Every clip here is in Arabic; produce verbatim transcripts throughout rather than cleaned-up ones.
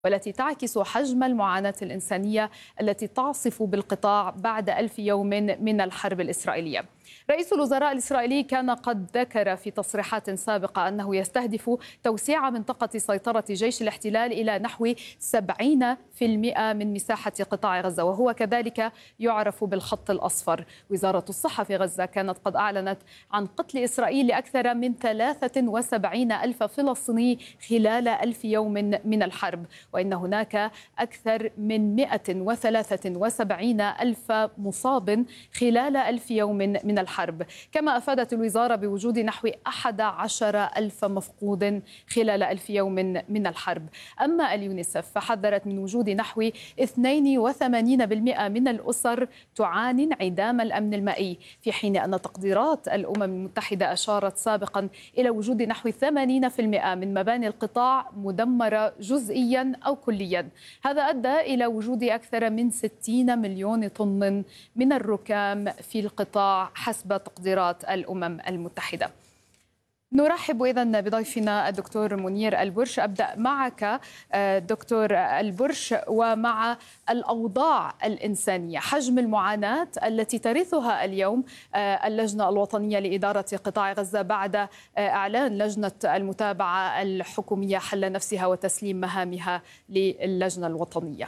والتي تعكس حجم المعاناة الإنسانية التي تعصف بالقطاع بعد ألف يوم من الحرب الإسرائيلية. رئيس الوزراء الإسرائيلي كان قد ذكر في تصريحات سابقة أنه يستهدف توسيع منطقة سيطرة جيش الاحتلال إلى نحو سبعين بالمئة من مساحة قطاع غزة، وهو كذلك يعرف بالخط الأصفر. وزارة الصحة في غزة كانت قد أعلنت عن قتل إسرائيل لأكثر من ثلاثة وسبعين ألف فلسطيني خلال ألف يوم من الحرب، وإن هناك أكثر من مئة وثلاثة وسبعين ألف مصاب خلال ألف يوم من الحرب. كما أفادت الوزارة بوجود نحو أحد عشر ألف مفقود خلال ألف يوم من الحرب. أما اليونيسف فحذرت من وجود نحو اثنين وثمانين بالمئة من الأسر تعاني انعدام الأمن المائي، في حين أن تقديرات الأمم المتحدة أشارت سابقا إلى وجود نحو ثمانين بالمئة من مباني القطاع مدمرة جزئيا أو كليا. هذا أدى إلى وجود أكثر من ستين مليون طن من الركام في القطاع حسب تقديرات الأمم المتحدة. نرحب إذن بضيفنا الدكتور منير البرش. أبدأ معك دكتور البرش ومع الأوضاع الإنسانية، حجم المعاناة التي ترثها اليوم اللجنة الوطنية لإدارة قطاع غزة بعد إعلان لجنة المتابعة الحكومية حل نفسها وتسليم مهامها للجنة الوطنية.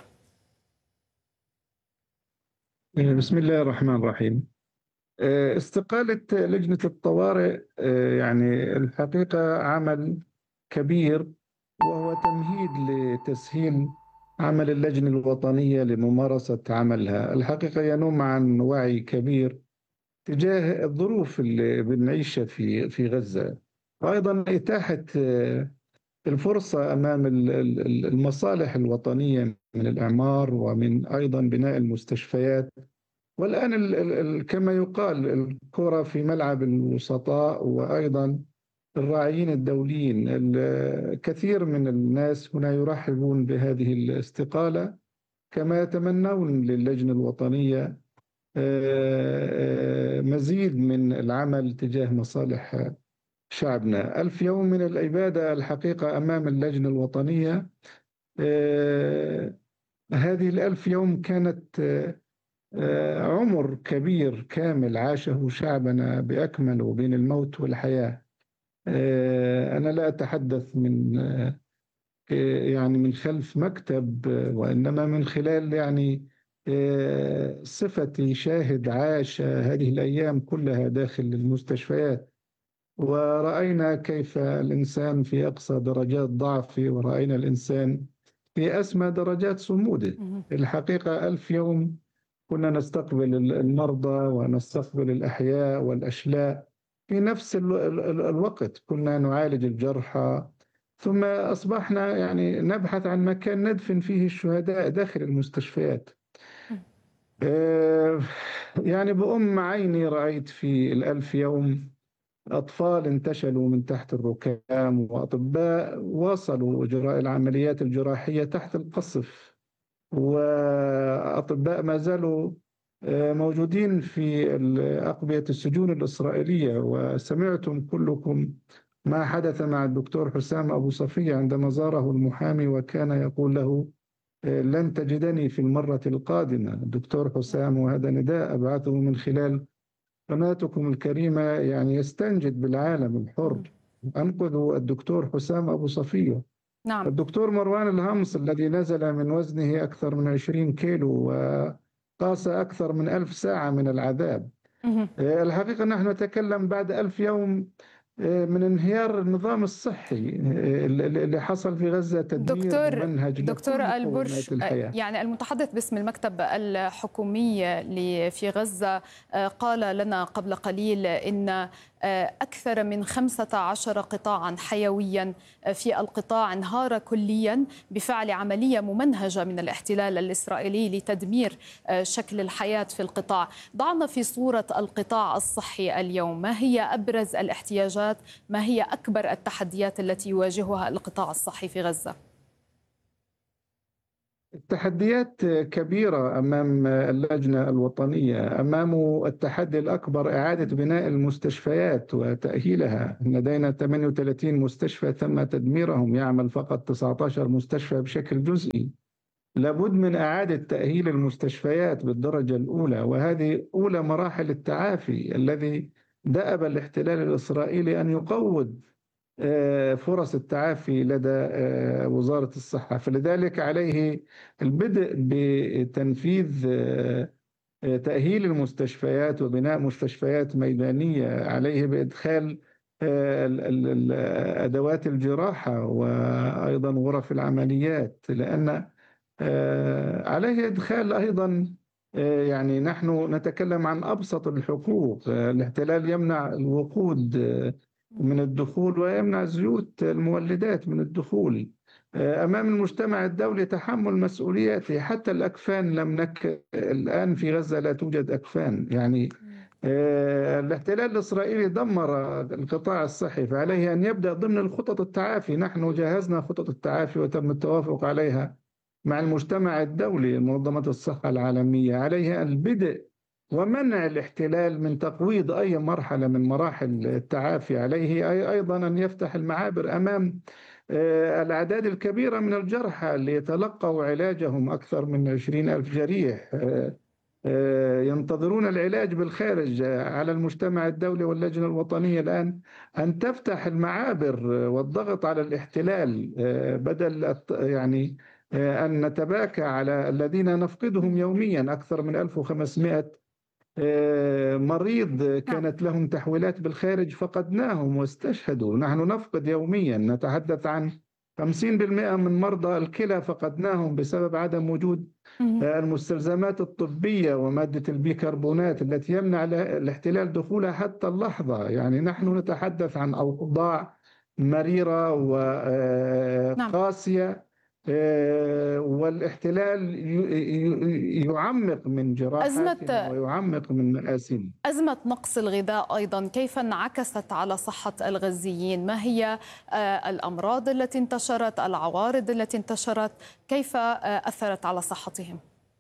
بسم الله الرحمن الرحيم. استقالة لجنة الطوارئ يعني الحقيقة عمل كبير، وهو تمهيد لتسهيل عمل اللجنة الوطنية لممارسة عملها. الحقيقة ينم عن وعي كبير تجاه الظروف اللي بنعيشها في في غزة، وأيضا إتاحة الفرصة أمام المصالح الوطنية من الإعمار ومن أيضا بناء المستشفيات. والآن ال ال كما يقال الكرة في ملعب الوسطاء وأيضا الراعيين الدوليين. الكثير من الناس هنا يرحبون بهذه الاستقالة، كما يتمنون للجنة الوطنية مزيد من العمل تجاه مصالح شعبنا. ألف يوم من الإبادة الحقيقة أمام اللجنة الوطنية. هذه الألف يوم كانت عمر كبير كامل عاشه شعبنا بأكمله بين الموت والحياة. أنا لا أتحدث من يعني من خلف مكتب، وإنما من خلال يعني صفتي شاهد عاش هذه الأيام كلها داخل المستشفيات، ورأينا كيف الإنسان في أقصى درجات ضعفه، ورأينا الإنسان في أسمى درجات صموده. الحقيقة ألف يوم كنا نستقبل المرضى ونستقبل الأحياء والأشلاء، في نفس الوقت كنا نعالج الجرحى، ثم أصبحنا يعني نبحث عن مكان ندفن فيه الشهداء داخل المستشفيات. يعني بأم عيني رأيت في الألف يوم أطفال انتشلوا من تحت الركام، وأطباء واصلوا إجراء العمليات الجراحية تحت القصف، وأطباء ما زالوا موجودين في أقبية السجون الإسرائيلية. وسمعتم كلكم ما حدث مع الدكتور حسام أبو صفية عندما زاره المحامي وكان يقول له لن تجدني في المرة القادمة الدكتور حسام، وهذا نداء أبعثه من خلال قناتكم الكريمة، يعني يستنجد بالعالم الحر. أنقذوا الدكتور حسام أبو صفية. نعم. الدكتور مروان الهمص الذي نزل من وزنه أكثر من عشرين كيلو وقاس أكثر من ألف ساعة من العذاب. الحقيقة نحن نتكلم بعد ألف يوم من انهيار النظام الصحي اللي حصل في غزة، تدمير دكتور منهج دكتور البرش، يعني المتحدث باسم المكتب الحكومي في غزة قال لنا قبل قليل إن أكثر من خمسة عشر قطاعا حيويا في القطاع انهار كليا بفعل عملية ممنهجة من الاحتلال الإسرائيلي لتدمير شكل الحياة في القطاع. ضعنا في صورة القطاع الصحي اليوم، ما هي أبرز الاحتياجات، ما هي أكبر التحديات التي يواجهها القطاع الصحي في غزة؟ التحديات كبيرة أمام اللجنة الوطنية. أمام التحدي الأكبر إعادة بناء المستشفيات وتأهيلها. لدينا ثمانية وثلاثين مستشفى تم تدميرهم، يعمل فقط تسعة عشر مستشفى بشكل جزئي. لابد من إعادة تأهيل المستشفيات بالدرجة الأولى، وهذه أولى مراحل التعافي الذي دأب الاحتلال الإسرائيلي أن يقوض فرص التعافي لدى وزارة الصحة. فلذلك عليه البدء بتنفيذ تأهيل المستشفيات وبناء مستشفيات ميدانية. عليه بإدخال أدوات الجراحة وأيضا غرف العمليات، لأن عليه إدخال أيضا، يعني نحن نتكلم عن أبسط الحقوق. الاحتلال يمنع الوقود من الدخول ويمنع زيوت المولدات من الدخول. أمام المجتمع الدولي تحمل مسؤولياته. حتى الأكفان لم نك الآن في غزة لا توجد أكفان. يعني الاحتلال الإسرائيلي دمر القطاع الصحي، فعليه أن يبدأ ضمن الخطط التعافي. نحن جهزنا خطط التعافي وتم التوافق عليها مع المجتمع الدولي، منظمة الصحة العالمية. عليها البدء ومنع الاحتلال من تقويض أي مرحلة من مراحل التعافي. عليه أيضا أن يفتح المعابر أمام الأعداد الكبيرة من الجرحى اللي يتلقوا علاجهم، أكثر من عشرين ألف جريح ينتظرون العلاج بالخارج. على المجتمع الدولي واللجنة الوطنية الآن أن تفتح المعابر والضغط على الاحتلال، بدل يعني أن نتباكى على الذين نفقدهم يوميا. أكثر من ألف وخمسمائة مريض كانت لهم تحويلات بالخارج فقدناهم واستشهدوا. نحن نفقد يوميا، نتحدث عن خمسين بالمئة من مرضى الكلى فقدناهم بسبب عدم وجود المستلزمات الطبية ومادة البيكربونات التي يمنع الاحتلال دخولها حتى اللحظة. يعني نحن نتحدث عن أوضاع مريرة وقاسية، والاحتلال يعمق من جراحاتنا ويعمق من مآسينا. أزمة نقص الغذاء أيضا كيف انعكست على صحة الغزيين؟ ما هي الأمراض التي انتشرت، العوارض التي انتشرت، كيف أثرت على صحتهم؟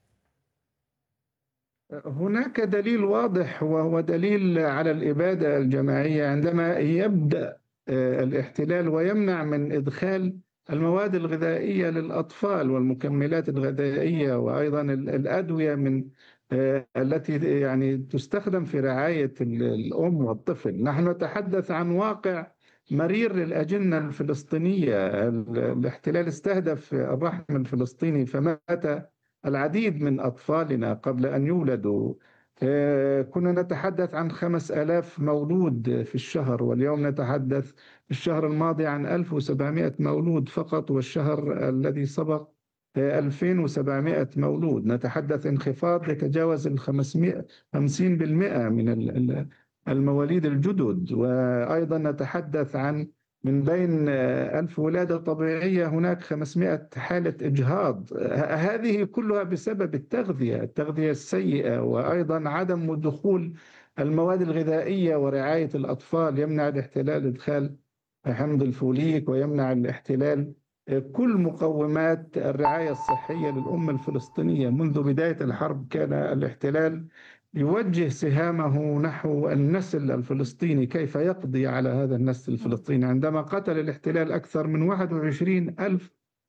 هناك دليل واضح، وهو دليل على الإبادة الجماعية. عندما يبدأ الاحتلال ويمنع من إدخال المواد الغذائية للأطفال والمكملات الغذائية وأيضا الأدوية من التي يعني تستخدم في رعاية الأم والطفل. نحن نتحدث عن واقع مرير للأجنة الفلسطينية. الاحتلال استهدف الرحم الفلسطيني فمات العديد من أطفالنا قبل أن يولدوا. كنا نتحدث عن خمس آلاف مولود في الشهر، واليوم نتحدث في الشهر الماضي عن ألف وسبعمائة مولود فقط، والشهر الذي سبق ألفين وسبعمائة مولود. نتحدث انخفاض يتجاوز خمسين بالمئة من المواليد الجدد. وأيضا نتحدث عن من بين ألف ولادة طبيعية هناك خمسمائة حالة إجهاض. هذه كلها بسبب التغذية التغذية السيئة، وأيضا عدم دخول المواد الغذائية ورعاية الأطفال. يمنع الاحتلال إدخال حمض الفوليك، ويمنع الاحتلال كل مقومات الرعاية الصحية للأمة الفلسطينية. منذ بداية الحرب كان الاحتلال يوجه سهامه نحو النسل الفلسطيني، كيف يقضي على هذا النسل الفلسطيني. عندما قتل الاحتلال أكثر من واحد وعشرين ألف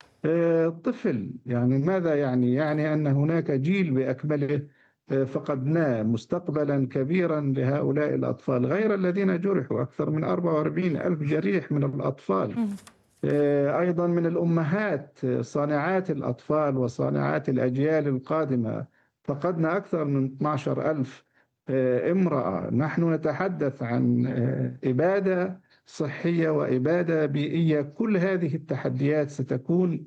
طفل، يعني ماذا يعني؟ يعني أن هناك جيل بأكمله فقدناه، مستقبلا كبيرا لهؤلاء الأطفال، غير الذين جرحوا. أكثر من أربعة وأربعين ألف جريح من الأطفال، أيضا من الأمهات صانعات الأطفال وصانعات الأجيال القادمة. فقدنا أكثر من اثني عشر ألف امرأة. نحن نتحدث عن إبادة صحية وإبادة بيئية. كل هذه التحديات ستكون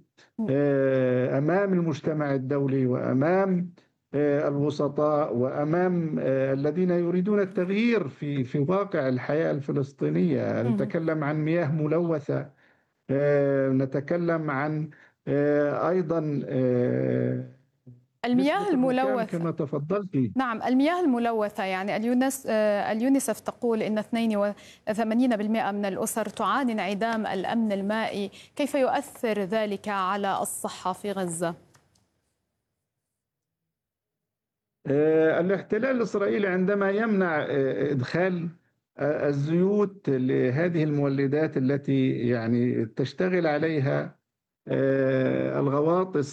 أمام المجتمع الدولي وأمام الوسطاء وأمام الذين يريدون التغيير في في واقع الحياة الفلسطينية. نتكلم عن مياه ملوثة، نتكلم عن أيضا المياه الملوثة كما تفضلتي. نعم، المياه الملوثة. يعني اليونس اليونيسف تقول إن اثنين وثمانين بالمئة من الأسر تعاني انعدام الأمن المائي. كيف يؤثر ذلك على الصحة في غزة؟ آه، الاحتلال الإسرائيلي عندما يمنع آه، إدخال آه، الزيوت لهذه المولدات التي يعني تشتغل عليها آه، الغواص